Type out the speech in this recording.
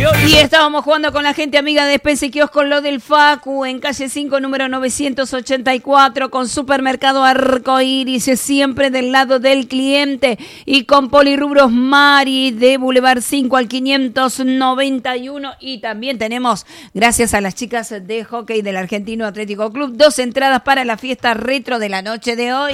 Y estábamos jugando con la gente amiga de Especie Kiosco, lo del Facu, en calle 5, número 984, con Supermercado Arcoíris, siempre del lado del cliente, y con Polirrubros Mari, de Boulevard 5 al 591. Y también tenemos, gracias a las chicas de hockey del Argentino Atlético Club, 2 entradas para la fiesta retro de la noche de hoy.